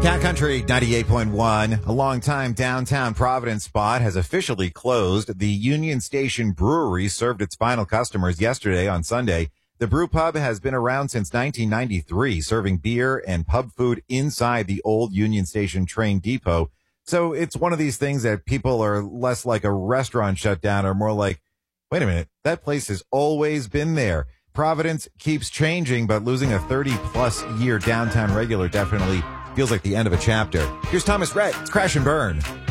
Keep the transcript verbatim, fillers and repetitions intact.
Cat Country ninety-eight point one, a longtime downtown Providence spot, has officially closed. The Union Station Brewery served its final customers yesterday on Sunday. The brew pub has been around since nineteen ninety-three, serving beer and pub food inside the old Union Station train depot. So it's one of these things that people are less like a restaurant shutdown or more like, wait a minute, that place has always been there. Providence keeps changing, but losing a thirty-plus year downtown regular definitely feels like the end of a chapter. Here's Thomas Rhett. It's Crash and Burn.